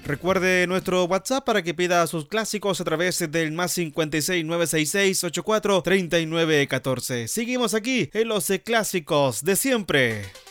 Recuerde nuestro WhatsApp para que pida sus clásicos a través del más 56 966 84 39 14. Seguimos aquí en los clásicos de siempre.